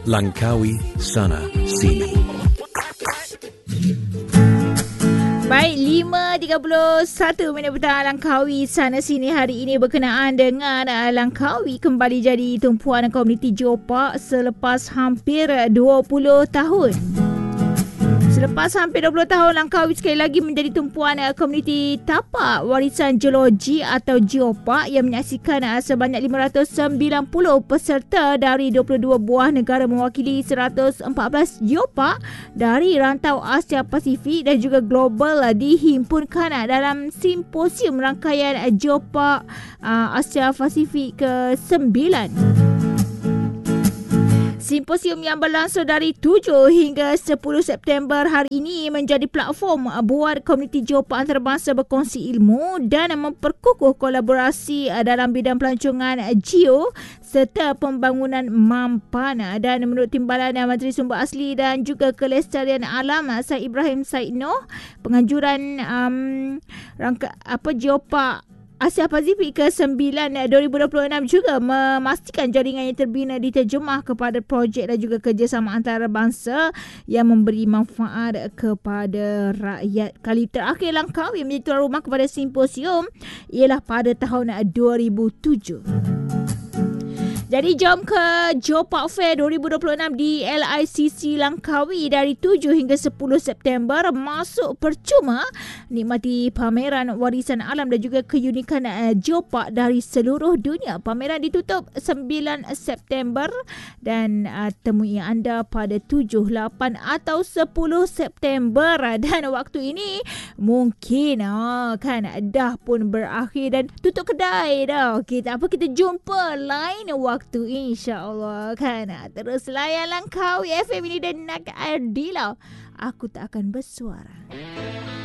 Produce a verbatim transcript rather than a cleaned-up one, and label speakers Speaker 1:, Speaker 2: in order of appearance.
Speaker 1: Langkawi Sana Sini.
Speaker 2: Baik, lima tiga puluh satu minit petang Langkawi Sana Sini hari ini berkenaan dengan uh, Langkawi kembali jadi tumpuan komuniti Geopark selepas hampir dua puluh tahun. Selepas hampir dua puluh tahun, Langkawi sekali lagi menjadi tumpuan uh, komuniti tapak warisan geologi atau Geopark yang menyaksikan uh, sebanyak lima ratus sembilan puluh peserta dari dua puluh dua buah negara mewakili seratus empat belas Geopark dari rantau Asia Pasifik dan juga global uh, dihimpunkan uh, dalam simposium rangkaian uh, Geopark uh, Asia Pasifik ke sembilan. Simposium yang berlangsung dari tujuh hingga sepuluh September hari ini menjadi platform buat komuniti Geopark antarabangsa berkongsi ilmu dan memperkukuh kolaborasi dalam bidang pelancongan geo serta pembangunan mampan. Dan menurut Timbalan Menteri Sumber Asli dan juga Kelestarian Alam Said Ibrahim Said Noh, penganjuran um, rangka apa Geopark Asia Pasifik ke sembilan dua ribu dua puluh enam juga memastikan jaringan yang terbina diterjemah kepada projek dan juga kerjasama antarabangsa yang memberi manfaat kepada rakyat. Kali terakhir Langkawi menjadi tuan rumah kepada simposium ialah pada tahun dua ribu tujuh. Jadi jom ke Geopark Fair dua ribu dua puluh enam di L I C C Langkawi dari tujuh hingga sepuluh September. Masuk percuma, nikmati pameran warisan alam dan juga keunikan uh, Geopark dari seluruh dunia. Pameran ditutup sembilan September dan uh, temui anda pada tujuh, lapan atau sepuluh September. Dan waktu ini mungkin uh, kan dah pun berakhir dan tutup kedai dah. Kita apa kita jumpa lain waktu tu insya-Allah kan. Terus layan Langkawi F M ini dan Nak Ardila. Aku tak akan bersuara.